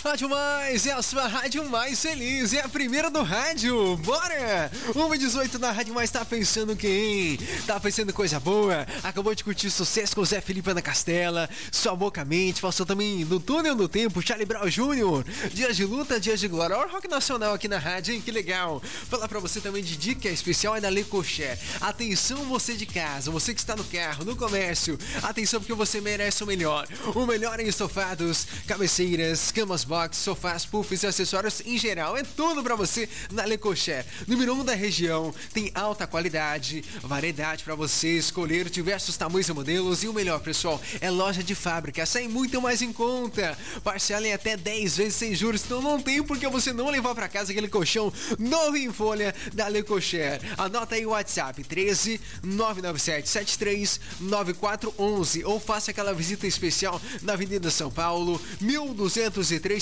Rádio Mais é a sua rádio mais feliz, é a primeira do rádio, bora! 1h18 na Rádio Mais, tá pensando quem? Tá pensando coisa boa? Acabou de curtir sucesso com o Zé Felipe Ana Castela, Sua Boca Mente, passou também no Túnel do Tempo, Charlie Brown Jr., Dias de Luta, Dias de Glória, o rock nacional aqui na rádio, hein? Que legal! Falar pra você também de dica especial é da Le Cocher. Atenção você de casa, você que está no carro, no comércio, atenção porque você merece o melhor em estofados, cabeceiras, camas box, sofás, puffs e acessórios em geral, é tudo pra você na Le Cocher. Número 1 da região, tem alta qualidade, variedade pra você escolher diversos tamanhos e modelos e o melhor, pessoal, é loja de fábrica, sai muito mais em conta, parcela em até 10 vezes sem juros, então não tem por que você não levar pra casa aquele colchão novo em folha da Le Cocher. Anota aí o WhatsApp 13 997 73 9411 ou faça aquela visita especial na Avenida São Paulo, 1203